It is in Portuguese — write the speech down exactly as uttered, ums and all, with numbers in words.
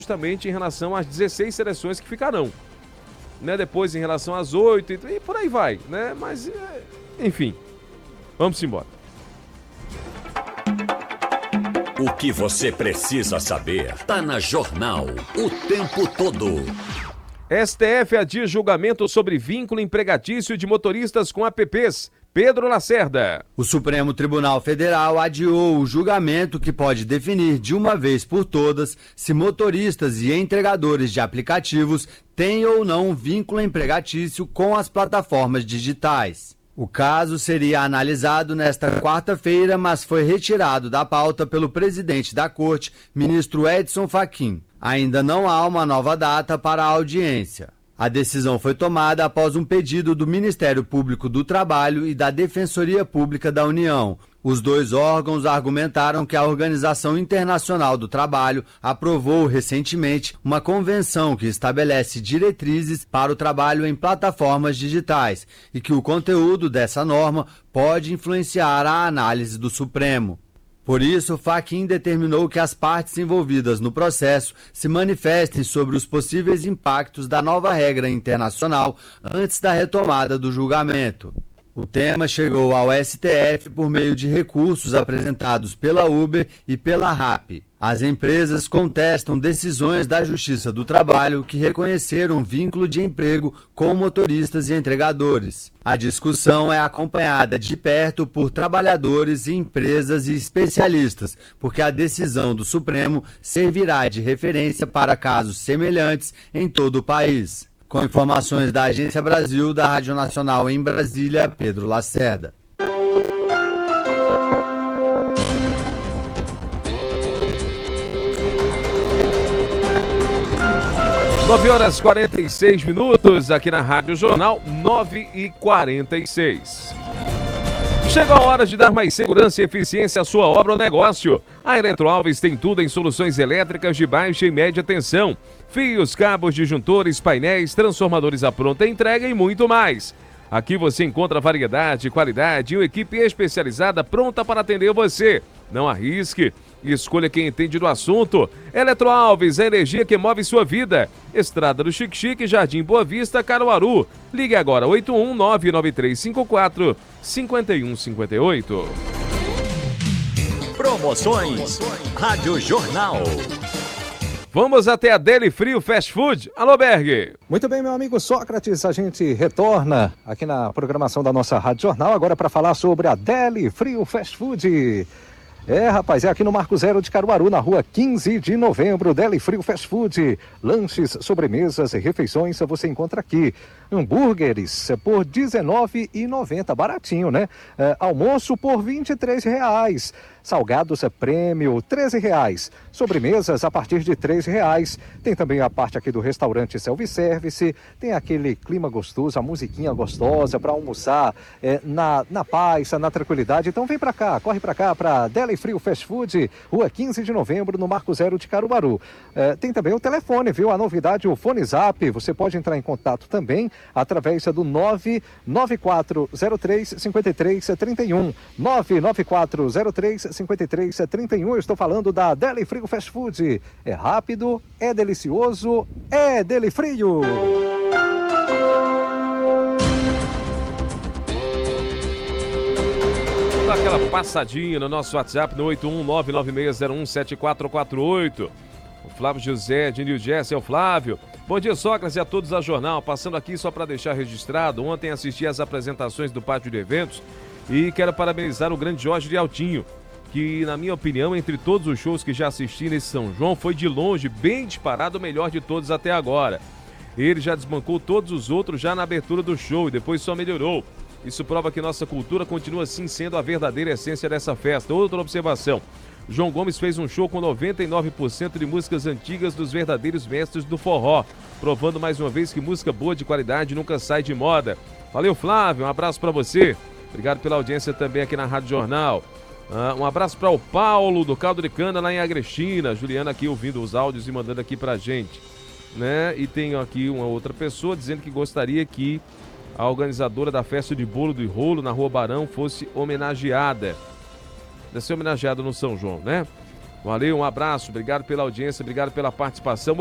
justamente em relação às dezesseis seleções que ficarão. Né? Depois em relação às oito e por aí vai, né? Mas, enfim, vamos embora. O que você precisa saber tá na Jornal o tempo todo. S T F adia julgamento sobre vínculo empregatício de motoristas com apps. Pedro Lacerda. O Supremo Tribunal Federal adiou o julgamento que pode definir de uma vez por todas se motoristas e entregadores de aplicativos têm ou não um vínculo empregatício com as plataformas digitais. O caso seria analisado nesta quarta-feira, mas foi retirado da pauta pelo presidente da Corte, ministro Edson Fachin. Ainda não há uma nova data para a audiência. A decisão foi tomada após um pedido do Ministério Público do Trabalho e da Defensoria Pública da União. Os dois órgãos argumentaram que a Organização Internacional do Trabalho aprovou recentemente uma convenção que estabelece diretrizes para o trabalho em plataformas digitais e que o conteúdo dessa norma pode influenciar a análise do Supremo. Por isso, Fachin determinou que as partes envolvidas no processo se manifestem sobre os possíveis impactos da nova regra internacional antes da retomada do julgamento. O tema chegou ao S T F por meio de recursos apresentados pela Uber e pela Rappi. As empresas contestam decisões da Justiça do Trabalho que reconheceram um vínculo de emprego com motoristas e entregadores. A discussão é acompanhada de perto por trabalhadores, empresas e especialistas, porque a decisão do Supremo servirá de referência para casos semelhantes em todo o país. Com informações da Agência Brasil, da Rádio Nacional em Brasília, Pedro Lacerda. nove horas e quarenta e seis minutos aqui na Rádio Jornal, nove e quarenta e seis. Chegou a hora de dar mais segurança e eficiência à sua obra ou negócio. A Eletroalves tem tudo em soluções elétricas de baixa e média tensão. Fios, cabos, disjuntores, painéis, transformadores à pronta entrega e muito mais. Aqui você encontra variedade, qualidade e uma equipe especializada pronta para atender você. Não arrisque. Escolha quem entende do assunto. Eletroalves, a energia que move sua vida. Estrada do Xique-Xique, Jardim Boa Vista, Caruaru. Ligue agora, oito um nove nove três cinco quatro cinco um cinco oito. Promoções Rádio Jornal. Vamos até a Deli Frio Fast Food. Alô, Berg. Muito bem, meu amigo Sócrates, a gente retorna aqui na programação da nossa Rádio Jornal agora para falar sobre a Deli Frio Fast Food. É, rapaz, é aqui no Marco Zero de Caruaru, na rua quinze de novembro, Deli Frio Fast Food. Lanches, sobremesas e refeições você encontra aqui. Hambúrgueres por dezenove reais e noventa centavos, baratinho, né? É, almoço por vinte e três reais. Salgados prêmio, treze reais. Sobremesas a partir de três reais. Tem também a parte aqui do restaurante self-service. Tem aquele clima gostoso, a musiquinha gostosa para almoçar é, na, na paz, na tranquilidade. Então vem para cá, corre para cá, para Deli Frio Fast Food, rua quinze de novembro, no Marco Zero de Caruaru. É, tem também o telefone, viu? A novidade, o Fone Zap. Você pode entrar em contato também através do nove nove quatro zero três cinco três três um. nove nove quatro zero três cinco três três um. Eu estou falando da Deli Frio Fast Food. É rápido, é delicioso, é Deli Frio. Dá aquela passadinha no nosso WhatsApp no oito um nove nove seis zero um sete quatro quatro oito. O Flávio José de New Jersey, é o Flávio. Bom dia, Sócrates, e a todos da Jornal. Passando aqui só para deixar registrado, ontem assisti às apresentações do Pátio de Eventos e quero parabenizar o grande Jorge de Altinho, que, na minha opinião, entre todos os shows que já assisti nesse São João, foi de longe, bem disparado, o melhor de todos até agora. Ele já desbancou todos os outros já na abertura do show e depois só melhorou. Isso prova que nossa cultura continua sim sendo a verdadeira essência dessa festa. Outra observação, João Gomes fez um show com noventa e nove por cento de músicas antigas dos verdadeiros mestres do forró, provando mais uma vez que música boa de qualidade nunca sai de moda. Valeu, Flávio, um abraço para você. Obrigado pela audiência também aqui na Rádio Jornal. Uh, um abraço para o Paulo, do Caldo de Cana, lá em Agrestina. Juliana aqui ouvindo os áudios e mandando aqui pra gente. Né? E tenho aqui uma outra pessoa dizendo que gostaria que a organizadora da festa de bolo do rolo na Rua Barão fosse homenageada. Deve ser homenageada no São João, né? Valeu, um abraço, obrigado pela audiência, obrigado pela participação.